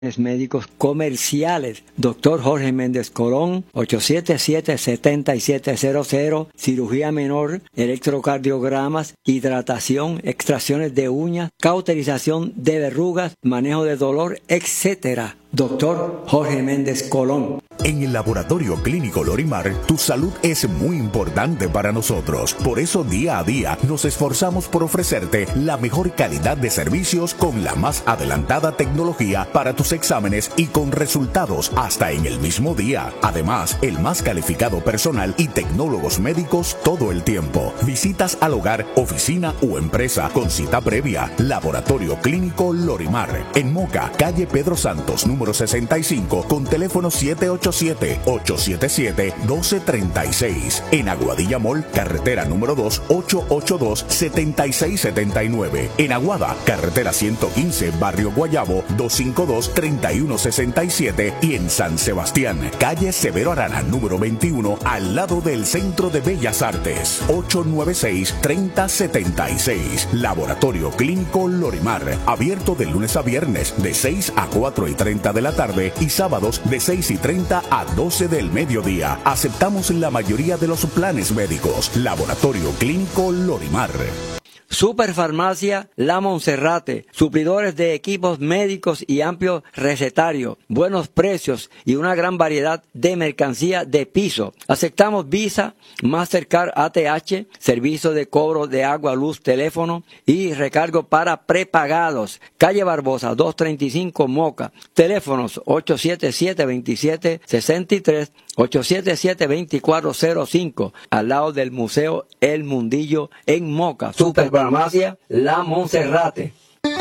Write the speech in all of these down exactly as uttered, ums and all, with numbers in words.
médicos comerciales. Doctor Jorge Méndez Colón, ocho siete siete, siete siete cero cero, cirugía menor, electrocardiogramas, hidratación, extracciones de uñas, cauterización de verrugas, manejo de dolor, etcétera. Doctor Jorge Méndez Colón. En el Laboratorio Clínico Lorimar, tu salud es muy importante para nosotros. Por eso, día a día, nos esforzamos por ofrecerte la mejor calidad de servicios con la más adelantada tecnología para tus exámenes y con resultados hasta en el mismo día. Además, el más calificado personal y tecnólogos médicos todo el tiempo. Visitas al hogar, oficina o empresa con cita previa. Laboratorio Clínico Lorimar. En Moca, calle Pedro Santos, número sesenta y cinco, con teléfono siete ocho siete, ocho siete siete, uno dos tres seis. En Aguadilla Mall, carretera número dos, ocho ocho dos, siete seis siete nueve. En Aguada, carretera ciento quince, barrio Guayabo, dos cinco dos, tres uno seis siete. Y en San Sebastián, calle Severo Arana, número veintiuno, al lado del Centro de Bellas Artes, ocho nueve seis, tres cero siete seis. Laboratorio Clínico Lorimar, abierto de lunes a viernes, de seis a cuatro y treinta de la tarde y sábados de seis y treinta a doce del mediodía. Aceptamos la mayoría de los planes médicos. Laboratorio Clínico Lorimar. Superfarmacia La Monserrate, suplidores de equipos médicos y amplio recetario, buenos precios y una gran variedad de mercancía de piso. Aceptamos Visa, Mastercard, A T H, servicio de cobro de agua, luz, teléfono y recargo para prepagados. Calle Barbosa, doscientos treinta y cinco, Moca. Teléfonos ocho siete siete, veintisiete sesenta y tres, ocho siete siete, veinticuatro cero cinco, al lado del Museo El Mundillo en Moca. Superfarmacia La Monserrate.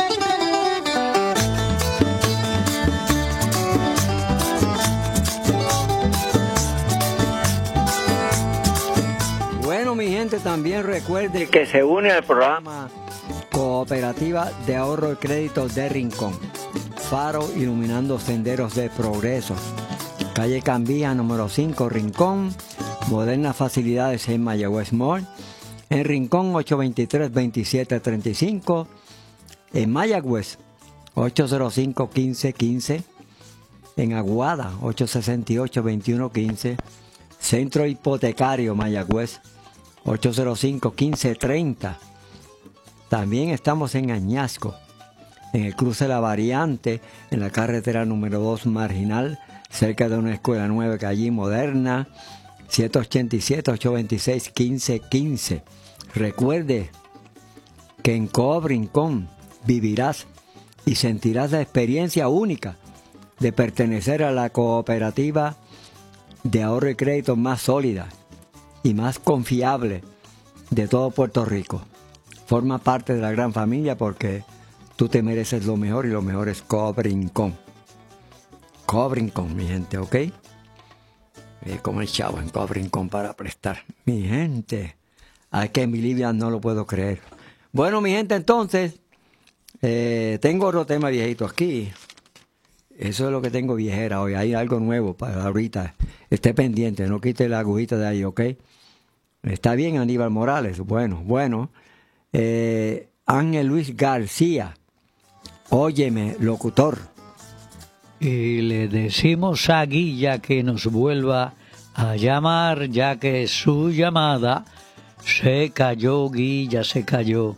Bueno, mi gente, también recuerde que se une al programa Cooperativa de Ahorro y Crédito de Rincón. Faro iluminando senderos de progreso. Calle Cambía, número cinco, Rincón. Modernas facilidades en Mayagüez Mall. En Rincón, ocho dos tres, veintisiete treinta y cinco. En Mayagüez, ocho cero cinco, quince quince. En Aguada, ocho seis ocho, veintiuno quince. Centro Hipotecario Mayagüez, ocho cero cinco, quince treinta. También estamos en Añasco, en el cruce de la Variante, en la carretera número dos Marginal, cerca de una escuela nueva que allí moderna, siete ocho siete, ocho dos seis, quince quince. Recuerde que en Coop Rincón vivirás y sentirás la experiencia única de pertenecer a la cooperativa de ahorro y crédito más sólida y más confiable de todo Puerto Rico. Forma parte de la gran familia porque tú te mereces lo mejor y lo mejor es Coop Rincón. Coop Rincón, mi gente, ¿ok? Eh, como el chavo en Coop Rincón para prestar. Mi gente, ay, que en mi Libia no lo puedo creer. Bueno, mi gente, entonces, eh, tengo otro tema viejito aquí. Eso es lo que tengo viejera hoy. Hay algo nuevo para ahorita. Esté pendiente, no quite la agujita de ahí, ¿ok? Está bien, Aníbal Morales. Bueno, bueno. Eh, Ángel Luis García. Óyeme, locutor. Y le decimos a Guilla que nos vuelva a llamar, ya que su llamada se cayó, Guilla, se cayó.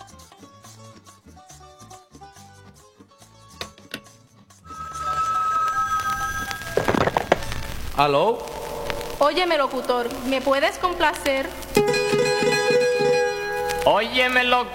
¿Aló? Óyeme, locutor, ¿me puedes complacer? Óyeme, locutor.